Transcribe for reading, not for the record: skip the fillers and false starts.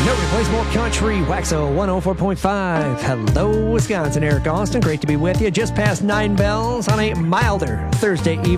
Nobody plays more country. Waxo 104.5. Hello, Wisconsin. Eric Austin. Great to be with you. Just past 9 bells on a milder Thursday evening.